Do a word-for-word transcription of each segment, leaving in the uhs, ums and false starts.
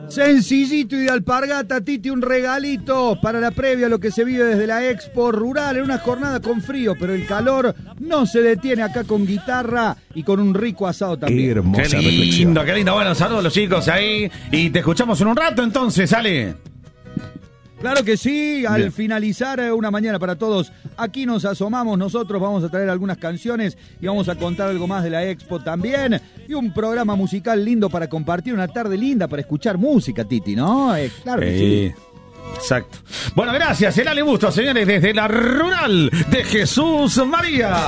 Sencillito y de alpargata, Titi, un regalito para la previa, lo que se vive desde la Expo Rural en una jornada con frío, pero el calor no se detiene acá con guitarra y con un rico asado también. Qué hermosa Qué lindo, reflexión. qué lindo. Bueno, saludos a los chicos ahí y te escuchamos en un rato entonces, Ale. Claro que sí, al Bien. finalizar una mañana para todos, aquí nos asomamos, nosotros vamos a traer algunas canciones y vamos a contar algo más de la Expo también, y un programa musical lindo para compartir, una tarde linda para escuchar música, Titi, ¿no? Eh, claro que sí. Sí, exacto. Bueno, gracias, el Ale Busto, señores, desde la Rural de Jesús María.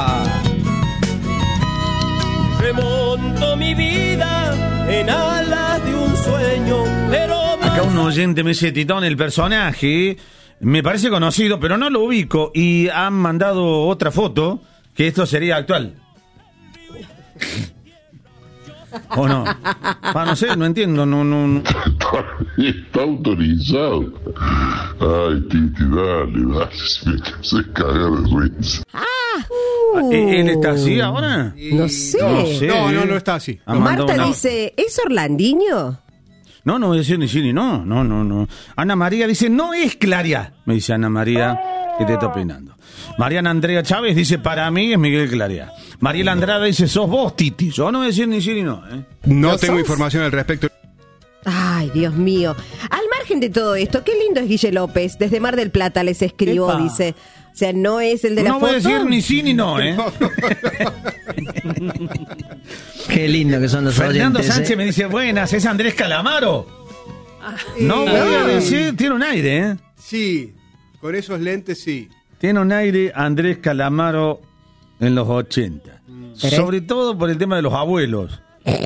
Remonto mi vida en alas de un sueño, pero Acá un oyente me dice, Titón, el personaje me parece conocido, pero no lo ubico, y han mandado otra foto, que esto sería actual. ¿O no? Ah, no sé, no entiendo, no, no, no. Está autorizado. Ay, Titi, dale, dale. Se me hace cagar de risa. ¿Él está así ahora? No sé. No sé. No, no, no está así. Ha mandado Marta una- dice, ¿es Orlandinho? No, no voy a decir ni sí ni no, no, no, no. Ana María dice, no es Claria. Me dice Ana María, que te está opinando. Mariana Andrea Chávez dice, para mí es Miguel Claria. Mariela Andrada dice, sos vos, Titi. Yo no voy a decir ni sí ni no, ¿eh? No ¿No tengo sos? información al respecto. Ay, Dios mío. Al margen de todo esto, qué lindo es Guille López. Desde Mar del Plata les escribo, Epa. dice. O sea, no es el de la No foto. voy a decir ni sí ni no, ¿eh? Qué lindo que son los Fernando oyentes. Sánchez ¿eh? me dice, buenas, es Andrés Calamaro. No voy a decir, tiene un aire, ¿eh? Sí, con esos lentes sí. Tiene un aire Andrés Calamaro en los ochenta. Pero Sobre todo por el tema de los abuelos.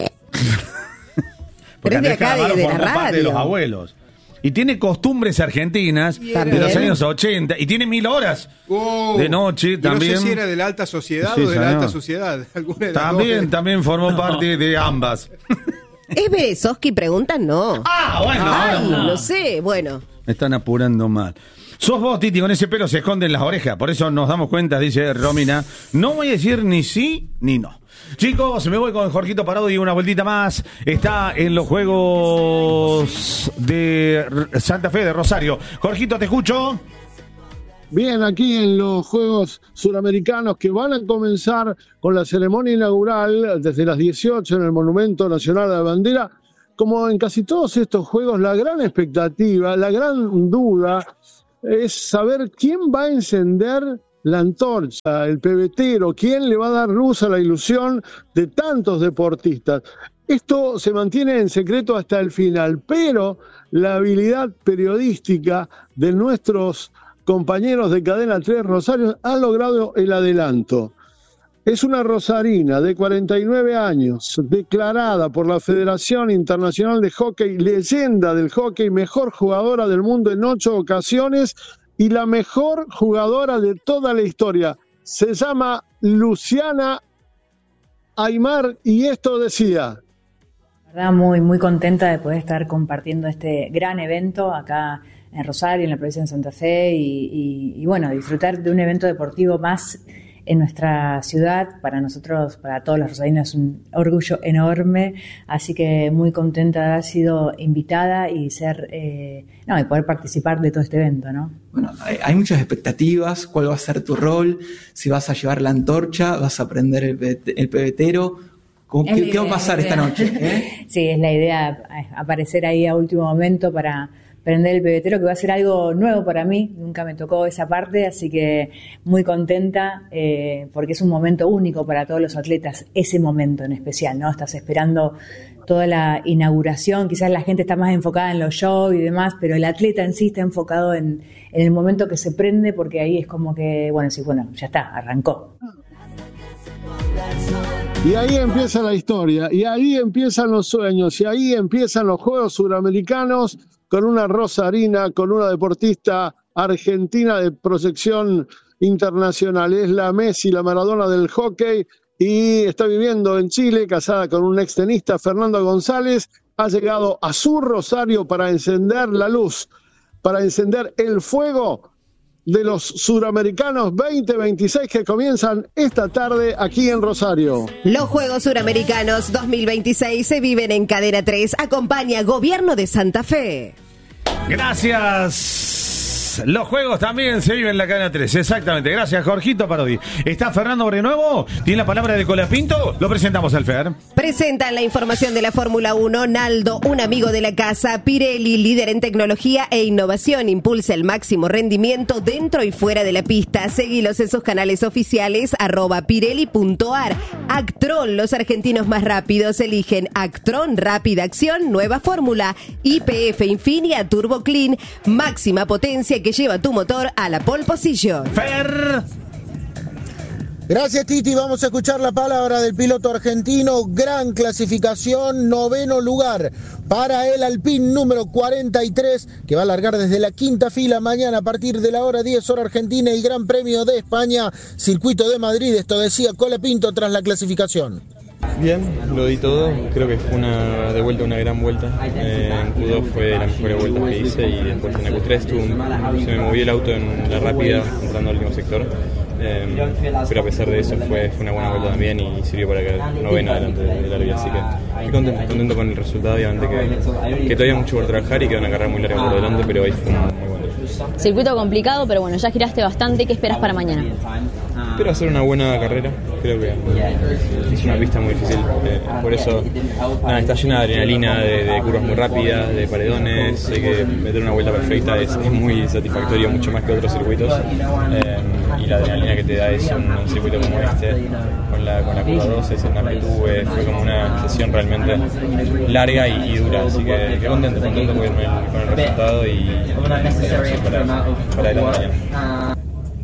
Porque Pero es de Andrés acá, de- Calamaro de la formó parte de los radio. abuelos. Y tiene costumbres argentinas de También. los años ochenta. Y tiene mil horas Oh, de noche y también. No sé si era de la alta sociedad Sí, o de la señor. alta sociedad. Alguna de las También, dos. también formó parte de ambas. ¿Es Berezoski? Preguntan, no. Ah, bueno, Ay, ahora no sé, bueno. me están apurando mal. Sos vos, Titi, con ese pelo se esconde en las orejas. Por eso nos damos cuenta, dice Romina. No voy a decir ni sí ni no. Chicos, me voy con Jorgito Parado y una vueltita más. Está en los Juegos de R- Santa Fe de Rosario. Jorgito, te escucho. Bien, aquí en los Juegos Suramericanos que van a comenzar con la ceremonia inaugural desde las dieciocho en el Monumento Nacional de la Bandera. Como en casi todos estos Juegos, la gran expectativa, la gran duda es saber quién va a encender la antorcha, el pebetero, quién le va a dar luz a la ilusión de tantos deportistas. Esto se mantiene en secreto hasta el final, pero la habilidad periodística de nuestros compañeros de Cadena tres Rosario han logrado el adelanto. Es una rosarina de cuarenta y nueve años, declarada por la Federación Internacional de Hockey, leyenda del hockey, mejor jugadora del mundo en ocho ocasiones y la mejor jugadora de toda la historia. Se llama Luciana Aymar y esto decía. La verdad, muy, muy contenta de poder estar compartiendo este gran evento acá en Rosario, en la provincia de Santa Fe, y, y, y bueno, disfrutar de un evento deportivo más en nuestra ciudad. Para nosotros, para todos los rosarinos, es un orgullo enorme, así que muy contenta de haber sido invitada y ser, eh, no, y poder participar de todo este evento, ¿no? Bueno, hay, hay muchas expectativas. ¿Cuál va a ser tu rol? Si vas a llevar la antorcha, vas a prender el, pe- el pebetero. ¿Cómo- Es ¿Qué, la qué va a idea, pasar es la esta idea. noche? ¿eh? Sí, es la idea, eh, aparecer ahí a último momento para prender el pebetero, que va a ser algo nuevo para mí. Nunca me tocó esa parte, así que muy contenta, eh, porque es un momento único para todos los atletas, ese momento en especial, ¿no? Estás esperando toda la inauguración, quizás la gente está más enfocada en los shows y demás, pero el atleta en sí está enfocado en, en el momento que se prende, porque ahí es como que, bueno, sí, bueno, ya está, arrancó. Y ahí empieza la historia, y ahí empiezan los sueños, y ahí empiezan los Juegos Suramericanos con una rosarina, con una deportista argentina de proyección internacional. Es la Messi, la Maradona del hockey, y está viviendo en Chile, casada con un extenista, Fernando González. Ha llegado a su Rosario para encender la luz, para encender el fuego de los Suramericanos veinte veintiséis que comienzan esta tarde aquí en Rosario. Los Juegos Suramericanos dos mil veintiséis se viven en Cadena tres. Acompaña Gobierno de Santa Fe. Gracias. Los juegos también se viven en la cadena tres. Exactamente. Gracias, Jorgito Parodi. Está Fernando Brenuevo. Tiene la palabra de Colapinto. Lo presentamos al Fer. Presentan la información de la Fórmula uno. Naldo, un amigo de la casa. Pirelli, líder en tecnología e innovación, impulsa el máximo rendimiento dentro y fuera de la pista. Seguilos en sus canales oficiales, arroba pirelli punto ar. Actron, los argentinos más rápidos eligen Actron Rápida Acción, nueva fórmula. Y P F Infinia Turbo Clean, máxima potencia que lleva tu motor a la pole position. Fer. Gracias, Titi. Vamos a escuchar la palabra del piloto argentino. Gran clasificación, noveno lugar para el Alpine número cuarenta y tres, que va a largar desde la quinta fila mañana a partir de la hora diez hora argentina, y Gran Premio de España, Circuito de Madrid. Esto decía Colapinto tras la clasificación. Bien, lo di todo, creo que fue una de vuelta una gran vuelta. Eh, en Q dos fue la mejor vuelta que hice, y después en la Q tres tuve un, se me movió el auto en la rápida entrando al último sector. Eh, pero a pesar de eso fue, fue una buena vuelta también, y sirvió para que noveno delante de la larga, así que estoy contento, contento con el resultado. Obviamente que, que todavía hay mucho por trabajar y queda una carrera muy larga por delante, pero hoy fue muy bueno. Circuito complicado, pero bueno, ya giraste bastante. ¿Qué esperas para mañana? Espero hacer una buena carrera. Creo que es una pista muy difícil, eh, por eso nada, está llena de adrenalina, de, de curvas muy rápidas, de paredones. Sé que meter una vuelta perfecta es, es muy satisfactorio, mucho más que otros circuitos, eh, y la adrenalina que te da es un, un circuito como este, con la, con la curva dos, es en la que tuve, fue como una sesión realmente larga y, y dura, así que, que contento, contento con el, con el resultado, y, y para, para adelante mañana.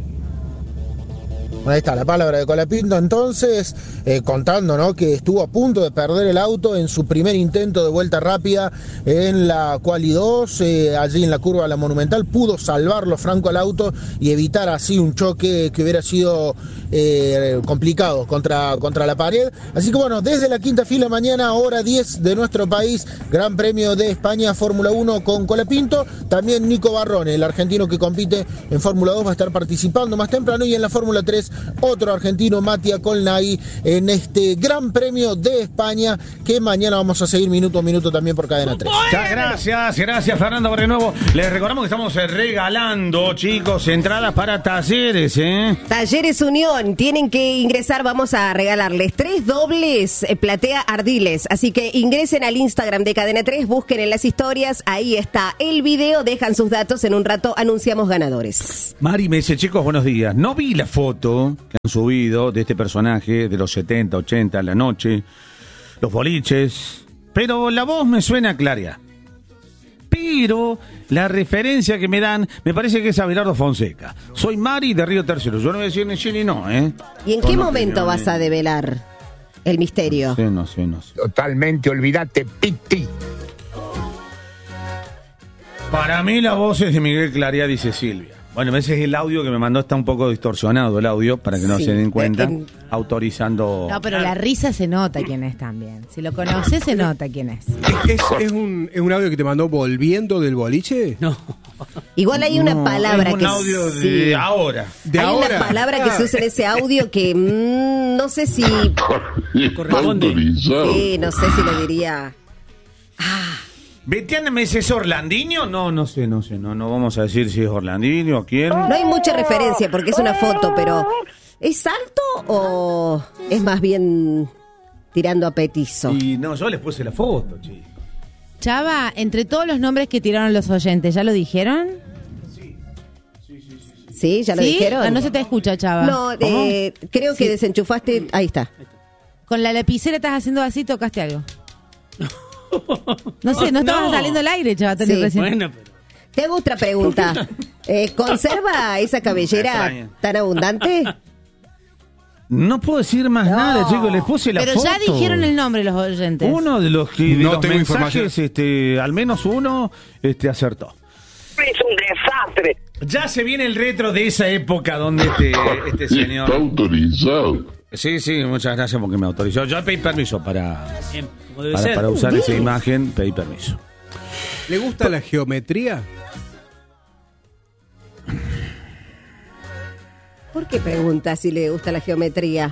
Ahí está la palabra de Colapinto, entonces, eh, contando, ¿no?, que estuvo a punto de perder el auto en su primer intento de vuelta rápida en la Quali dos, eh, allí en la curva de la Monumental. Pudo salvarlo Franco al auto y evitar así un choque que hubiera sido eh, complicado contra, contra la pared. Así que bueno, desde la quinta fila mañana, hora diez de nuestro país, Gran Premio de España Fórmula uno con Colapinto. También Nico Barrone, el argentino que compite en Fórmula dos, va a estar participando más temprano, y en la Fórmula tres otro argentino, Mattia Colnaghi, en este Gran Premio de España, que mañana vamos a seguir minuto a minuto también por Cadena tres. Muchas gracias, gracias Fernando Brenuevo. Les recordamos que estamos regalando, chicos, entradas para Talleres, ¿eh? Talleres Unión, tienen que ingresar, vamos a regalarles tres dobles eh, platea Ardiles, así que ingresen al Instagram de Cadena tres, busquen en las historias, ahí está el video, dejan sus datos, en un rato anunciamos ganadores. Mari me dice, chicos, buenos días, no vi la foto que han subido de este personaje de los setenta, ochenta, la noche, los boliches, pero la voz me suena clara. Pero la referencia que me dan me parece que es Abelardo Fonseca. Soy Mari de Río Tercero. Yo no voy a decir ni sí ni no, ¿eh? ¿Y en Con qué no momento vas opinión, a develar el misterio? No sé, no sé, no sé. Totalmente, olvídate, Piti. Para mí la voz es de Miguel Clarea, dice Silvia. Bueno, ese es el audio que me mandó, está un poco distorsionado el audio, para que no Sí, se den cuenta, eh, eh, autorizando... No, pero la risa se nota quién es también. Si lo conoces, se nota quién es. ¿Es, es, un, ¿Es un audio que te mandó volviendo del boliche? No. Igual hay una No, palabra es un que... audio de sí. ahora. ¿De hay ahora? una palabra que se usa en ese audio que mm, no sé si... Autorizado. Sí, no sé si lo diría... ¿Betiana me dice, ¿es Orlandinho? No, no sé, no sé, no, no vamos a decir si es Orlandinho o quién. No hay mucha referencia porque es una foto, pero ¿es alto o es más bien tirando a petizo? Y no, yo les puse la foto, chicos. Chava, entre todos los nombres que tiraron los oyentes, ¿ya lo dijeron? ¿Sí? ¿Ya lo ¿Sí? dijeron? Ah, no se te escucha, Chava. No, eh, creo que Sí. desenchufaste. Ahí está. Con la lapicera estás haciendo así, tocaste algo. No sé, no estabas No. saliendo al aire, Chava. Sí. recién. Bueno, pero... Te hago otra pregunta. Eh, ¿Conserva esa Me cabellera extraña. tan abundante? No puedo decir más No. nada, chicos, les puse la Pero foto. ya dijeron el nombre los oyentes. Uno de los, que, de No los tengo información. mensajes, este, al menos uno, este, acertó. Es un desastre. Ya se viene el retro de esa época donde este, este señor... Está autorizado. Sí, sí, muchas gracias porque me autorizó. Yo pedí permiso para, Bien, como debe para, ser. para usar esa imagen, pedí permiso. ¿Le gusta la geometría? ¿Por qué pregunta si le gusta la geometría?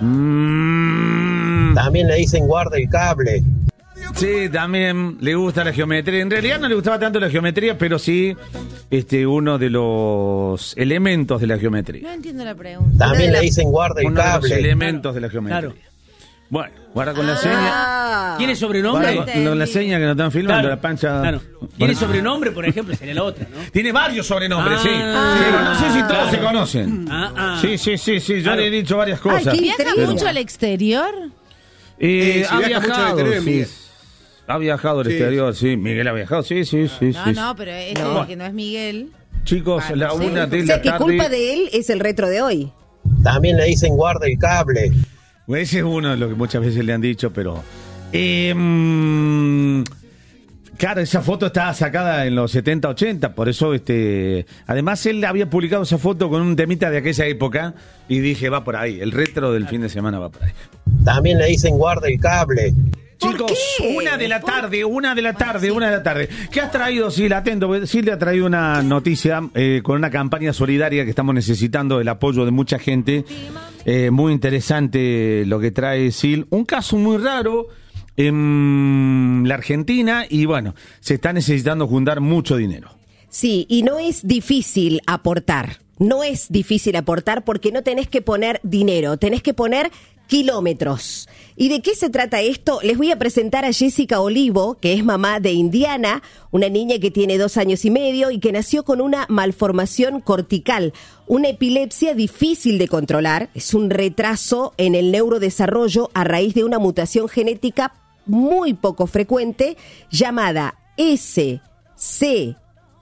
Mm. También le dicen guarda el cable. Sí, también le gusta la geometría. En realidad no le gustaba tanto la geometría, pero sí este uno de los elementos de la geometría. No entiendo la pregunta. También le dicen guarda el Uno cable. de los elementos de la geometría. Claro. Bueno, guarda con la Ah. seña. ¿Tiene sobrenombre? Guarda con, con la seña que nos están filmando, Claro, la pancha. claro. ¿Tiene sobrenombre, por ejemplo? Sería la otra, ¿no? Tiene varios sobrenombres, Ah. sí. Ah. Pero no sé si todos Claro. se conocen. Ah, ah. Sí, sí, sí, sí. Yo Claro. le he dicho varias cosas. Ay, ¿viaja Pero- mucho al exterior? Eh, Eh, si ha viaja mucho al viajado, exterior, sí. Miguel. Ha viajado al Sí. exterior, sí. Miguel ha viajado, sí, sí, sí. No, sí. no, pero este No. que no es Miguel. Chicos, Ah, la no sé. una de O sea, la que tarde. culpa de él es el retro de hoy. También le dicen guarda el cable. Ese es uno de lo que muchas veces le han dicho, pero... Eh, mm, claro, esa foto estaba sacada en los setenta, ochenta, por eso, este... Además, él había publicado esa foto con un temita de aquella época y dije, va por ahí, el retro del fin de semana va por ahí. También le dicen guarda el cable. Chicos, qué? una de la tarde, una de la tarde, una de la tarde. ¿Qué has traído, Sil? Atento, porque Sil le ha traído una noticia eh, con una campaña solidaria que estamos necesitando el apoyo de mucha gente. Eh, muy interesante lo que trae Sil. Un caso muy raro en la Argentina y bueno, se está necesitando juntar mucho dinero. Sí, y no es difícil aportar. No es difícil aportar porque no tenés que poner dinero, tenés que poner kilómetros. ¿Y de qué se trata esto? Les voy a presentar a Jessica Olivo, que es mamá de Indiana, una niña que tiene dos años y medio y que nació con una malformación cortical, una epilepsia difícil de controlar. Es un retraso en el neurodesarrollo a raíz de una mutación genética muy poco frecuente llamada S C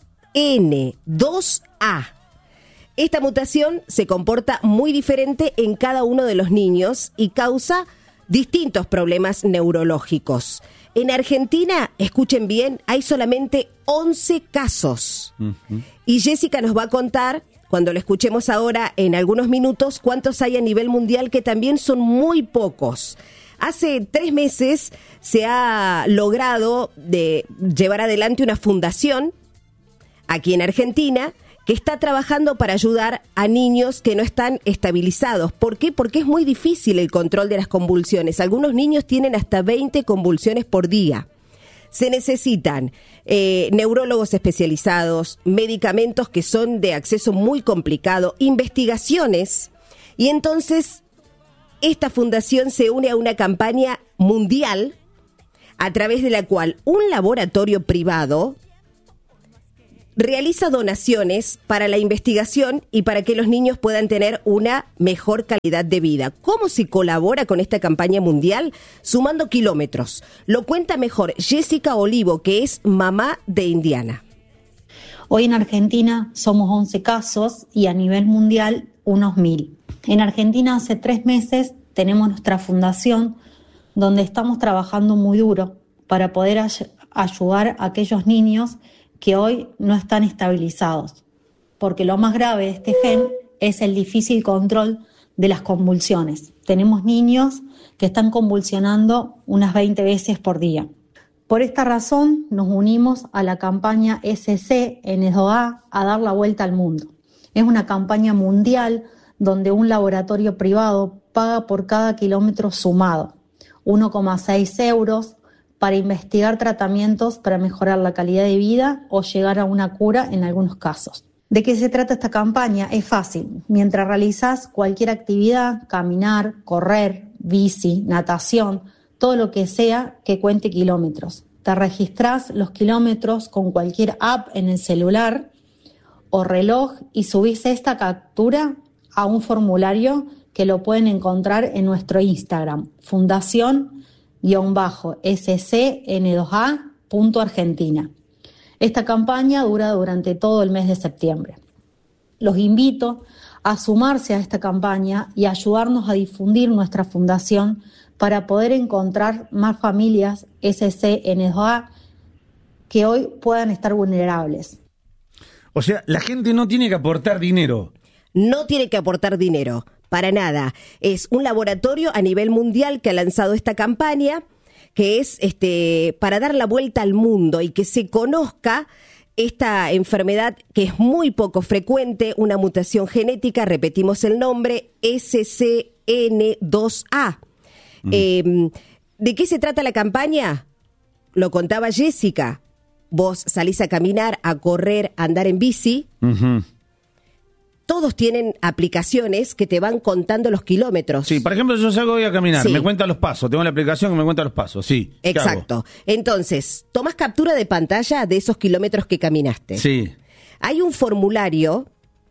N dos A. Esta mutación se comporta muy diferente en cada uno de los niños y causa distintos problemas neurológicos. En Argentina, escuchen bien, hay solamente once casos. Uh-huh. Y Jessica nos va a contar, cuando lo escuchemos ahora en algunos minutos, cuántos hay a nivel mundial, que también son muy pocos. Hace tres meses se ha logrado de llevar adelante una fundación aquí en Argentina que está trabajando para ayudar a niños que no están estabilizados. ¿Por qué? Porque es muy difícil el control de las convulsiones. Algunos niños tienen hasta veinte convulsiones por día. Se necesitan eh, neurólogos especializados, medicamentos que son de acceso muy complicado, investigaciones. Y entonces esta fundación se une a una campaña mundial a través de la cual un laboratorio privado realiza donaciones para la investigación y para que los niños puedan tener una mejor calidad de vida. ¿Cómo se colabora con esta campaña mundial? Sumando kilómetros. Lo cuenta mejor Jessica Olivo, que es mamá de Indiana. Hoy en Argentina somos once casos y a nivel mundial unos mil. En Argentina hace tres meses tenemos nuestra fundación donde estamos trabajando muy duro para poder ay- ayudar a aquellos niños que hoy no están estabilizados, porque lo más grave de este gen es el difícil control de las convulsiones. Tenemos niños que están convulsionando unas veinte veces por día. Por esta razón nos unimos a la campaña S C N dos A a dar la vuelta al mundo. Es una campaña mundial donde un laboratorio privado paga por cada kilómetro sumado uno coma seis euros para investigar tratamientos para mejorar la calidad de vida o llegar a una cura en algunos casos. ¿De qué se trata esta campaña? Es fácil. Mientras realizás cualquier actividad, caminar, correr, bici, natación, todo lo que sea que cuente kilómetros. Te registrás los kilómetros con cualquier app en el celular o reloj y subís esta captura a un formulario que lo pueden encontrar en nuestro Instagram, Fundación S C N dos A punto Argentina. Esta campaña dura durante todo el mes de septiembre. Los invito a sumarse a esta campaña y a ayudarnos a difundir nuestra fundación para poder encontrar más familias S C N dos A que hoy puedan estar vulnerables. O sea, la gente no tiene que aportar dinero. No tiene que aportar dinero, para nada. Es un laboratorio a nivel mundial que ha lanzado esta campaña, que es este para dar la vuelta al mundo y que se conozca esta enfermedad que es muy poco frecuente, una mutación genética, repetimos el nombre, S C N dos A. Mm. Eh, ¿De qué se trata la campaña? Lo contaba Jessica. Vos salís a caminar, a correr, a andar en bici. Uh-huh. Todos tienen aplicaciones que te van contando los kilómetros. Sí, por ejemplo, yo salgo hoy a caminar, sí. me cuenta los pasos, tengo la aplicación que me cuenta los pasos, sí. Exacto. Entonces, tomas captura de pantalla de esos kilómetros que caminaste. Sí. Hay un formulario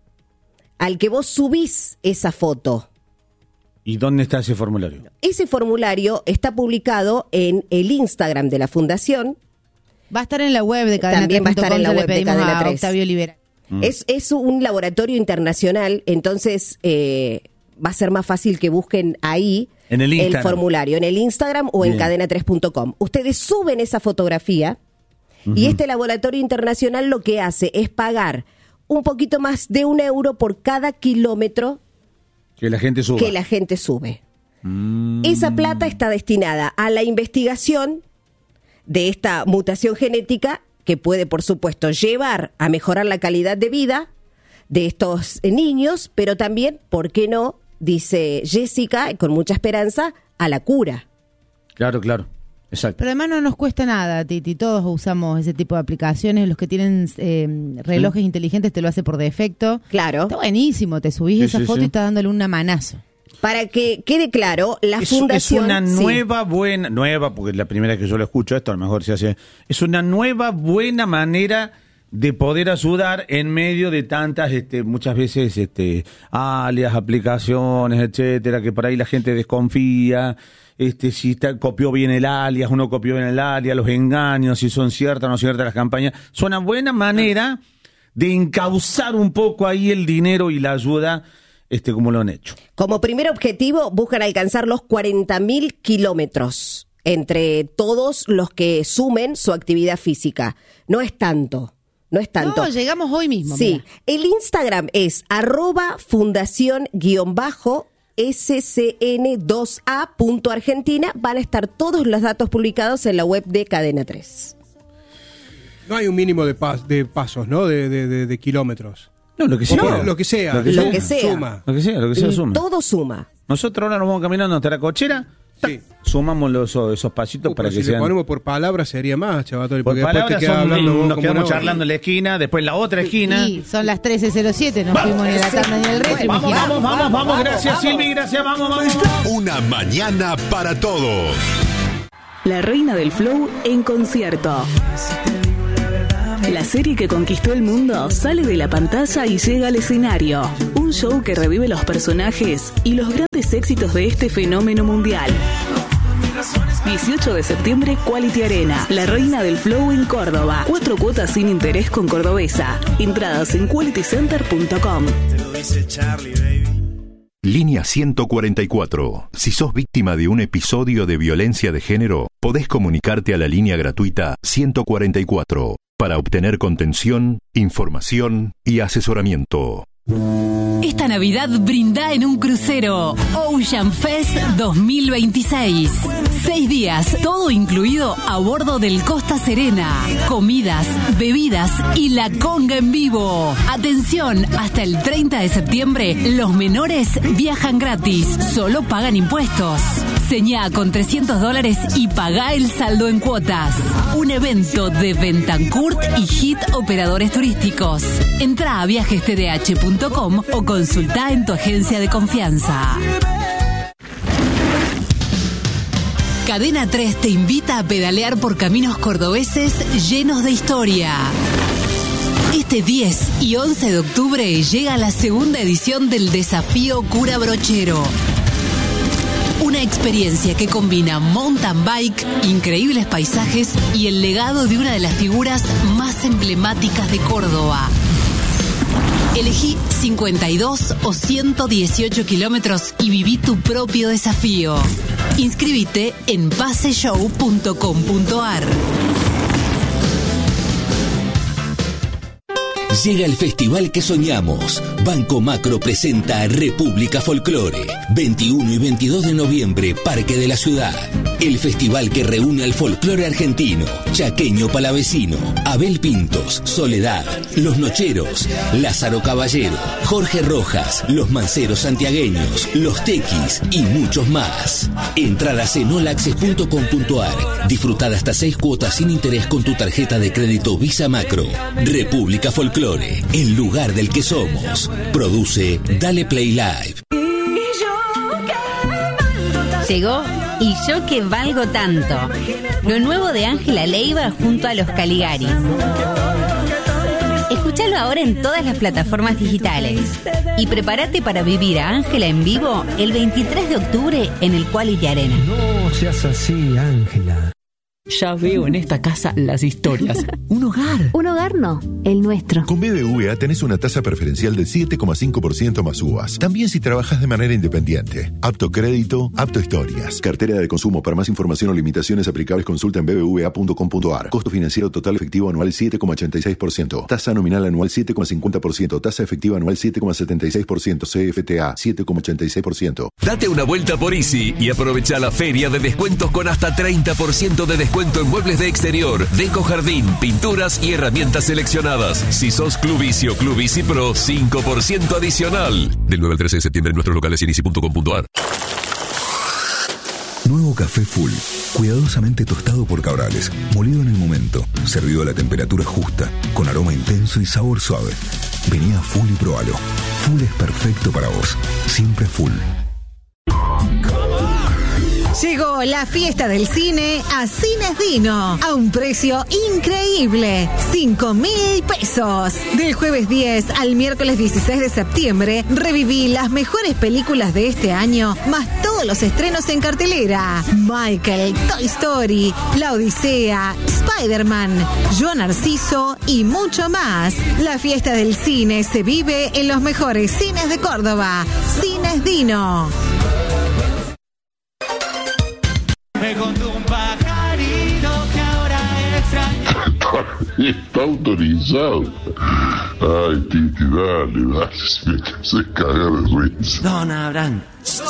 al que vos subís esa foto. ¿Y dónde está ese formulario? Ese formulario está publicado en el Instagram de la Fundación. Va a estar en la web de Cadena También va a estar en la web de Cadena tres. Octavio Olivera. Mm. Es, es un laboratorio internacional, entonces eh, va a ser más fácil que busquen ahí en el, el formulario, en el Instagram o Bien. en cadena tres punto com. Ustedes suben esa fotografía uh-huh. y este laboratorio internacional lo que hace es pagar un poquito más de un euro por cada kilómetro que la gente sube. Que la gente sube. Mm. Esa plata está destinada a la investigación de esta mutación genética que puede, por supuesto, llevar a mejorar la calidad de vida de estos niños, pero también, ¿por qué no?, dice Jessica, con mucha esperanza, a la cura. Claro, claro. Exacto. Pero además no nos cuesta nada, Titi. Todos usamos ese tipo de aplicaciones. Los que tienen eh, relojes ¿Sí? inteligentes te lo hace por defecto. Claro. Está buenísimo. Te subís sí, esa sí, foto sí. y estás dándole una manazo. Para que quede claro, la es, fundación... Es una sí. nueva buena... Nueva, porque es la primera que yo lo escucho esto, a lo mejor se hace... Es una nueva buena manera de poder ayudar en medio de tantas, este, muchas veces, este, alias, aplicaciones, etcétera, que por ahí la gente desconfía... Este, si está, copió bien el alias, uno copió bien el alias, los engaños, si son ciertas o no ciertas las campañas. Es una buena manera de encauzar un poco ahí el dinero y la ayuda, este, como lo han hecho. Como primer objetivo, buscan alcanzar los cuarenta mil kilómetros entre todos los que sumen su actividad física. No es tanto. No es tanto. No, llegamos hoy mismo. Sí. Mira. El Instagram es arroba fundación guión bajo S C N dos A punto Argentina. Van a estar todos los datos publicados en la web de Cadena tres. No hay un mínimo de, pas, de pasos, ¿no? De, de, de, de kilómetros. No, lo que sea. No, lo que sea. Lo que, lo que sea. Suma. Lo que sea, lo que sea suma. Todo suma. Nosotros ahora nos vamos caminando hasta la cochera. Sí. Sumamos los, esos pasitos uh, para que si sean... le ponemos por palabras sería más, chavatón. Por porque palabras después te queda son, hablando nos quedamos una charlando en la esquina, después en la otra esquina. Sí, son las trece cero siete, no fuimos ni a la tanda ni al retro. Vamos, vamos, vamos, vamos, gracias vamos. Silvi, gracias, vamos, vamos. Una mañana para todos. La reina del flow en concierto. La serie que conquistó el mundo sale de la pantalla y llega al escenario. Un show que revive los personajes y los grandes éxitos de este fenómeno mundial. dieciocho de septiembre, Quality Arena. La reina del flow en Córdoba. Cuatro cuotas sin interés con Cordobesa. Entradas en quality center punto com. Línea ciento cuarenta y cuatro. Si sos víctima de un episodio de violencia de género, podés comunicarte a la línea gratuita ciento cuarenta y cuatro para obtener contención, información y asesoramiento. Esta Navidad brinda en un crucero Ocean Fest dos mil veintiséis. Seis días, todo incluido a bordo del Costa Serena. Comidas, bebidas y la conga en vivo. Atención, hasta el treinta de septiembre los menores viajan gratis, solo pagan impuestos. Señá con trescientos dólares y pagá el saldo en cuotas. Un evento de Bentancourt y Hit Operadores Turísticos. Entrá a viajes t d h punto com o consultá en tu agencia de confianza. Cadena tres te invita a pedalear por caminos cordobeses llenos de historia. Este diez y once de octubre llega la segunda edición del Desafío Cura Brochero. Una experiencia que combina mountain bike, increíbles paisajes y el legado de una de las figuras más emblemáticas de Córdoba. Elegí cincuenta y dos o ciento dieciocho kilómetros y viví tu propio desafío. Inscríbete en pase show punto com punto a r. Llega el festival que soñamos. Banco Macro presenta República Folklore. veintiuno y veintidós de noviembre, Parque de la Ciudad. el festival que reúne al folclore argentino, chaqueño palavecino, Abel Pintos, Soledad, Los Nocheros, Lázaro Caballero, Jorge Rojas, Los Manceros Santiagueños, Los Tequis y muchos más. Entradas en all access punto com punto a r. Disfrutar hasta seis cuotas sin interés con tu tarjeta de crédito Visa Macro. República Folclore, el lugar del que somos. Produce Dale Play Live. Llegó Y yo que valgo tanto. Lo nuevo de Ángela Leiva junto a los Caligari. Escúchalo ahora en todas las plataformas digitales. Y prepárate para vivir a Ángela en vivo el veintitrés de octubre en el Quality Arena. No seas así, Ángela. Ya veo en esta casa las historias. Un hogar. Un hogar no, el nuestro. Con B B V A tenés una tasa preferencial del siete coma cinco por ciento más U V As. También si trabajas de manera independiente. Apto crédito, apto historias. Cartera de consumo. Para más información o limitaciones aplicables consulta en b b v a punto com punto a r. Costo financiero total efectivo anual siete coma ochenta y seis por ciento. Tasa nominal anual siete coma cincuenta por ciento. Tasa efectiva anual siete coma setenta y seis por ciento. C F T A siete coma ochenta y seis por ciento. Date una vuelta por Easy y aprovecha la feria de descuentos con hasta treinta por ciento de descuento en muebles de exterior, deco jardín, pinturas y herramientas seleccionadas. Si sos Club Easy o Club Easy Pro, cinco por ciento adicional. Del nueve al trece de septiembre en nuestros locales en easy punto com punto a r. Nuevo café Full, cuidadosamente tostado por Cabrales, molido en el momento, servido a la temperatura justa, con aroma intenso y sabor suave. Vení a Full y probalo. Full es perfecto para vos, siempre Full. Llegó la fiesta del cine a Cines Dino a un precio increíble, cinco mil pesos. Del jueves diez al miércoles dieciséis de septiembre, reviví las mejores películas de este año, más todos los estrenos en cartelera. Michael, Toy Story, La Odisea, Spider-Man, Yo Narciso y mucho más. La fiesta del cine se vive en los mejores cines de Córdoba. Cines Dino. Me contó un pajarito que ahora extraño. Está autorizado. Ay, Titi, dale, dale. Se me hace cagar de risa. Don Abraham.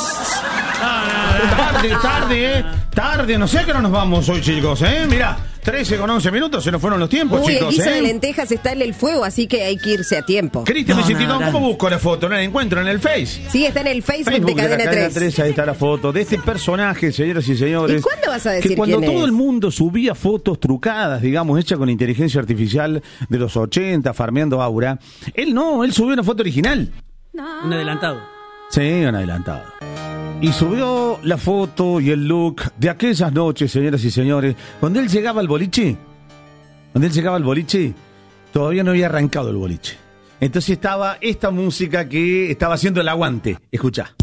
Tarde, tarde, eh. Tarde, no sé a qué hora nos vamos hoy, chicos, eh. Mirá, trece con once minutos, se nos fueron los tiempos, Uy, chicos, el guiso eh. de lentejas está en el fuego, así que hay que irse a tiempo. Cristian No, Vicentino, no, no. ¿cómo busco la foto? ¿No la encuentro en el Face? Sí, está en el Facebook, Facebook de Cadena, Cadena tres. tres. Ahí está la foto de este personaje, señoras y señores. ¿Y cuándo vas a decir que cuando quién todo es? el mundo subía fotos trucadas, digamos, hechas con inteligencia artificial de los ochenta, farmeando aura, él no, él subió una foto original. Un adelantado. Sí, un adelantado. Y subió la foto y el look de aquellas noches, señoras y señores, cuando él llegaba al boliche, cuando él llegaba al boliche, todavía no había arrancado el boliche. Entonces estaba esta música que estaba haciendo el aguante. Escuchá.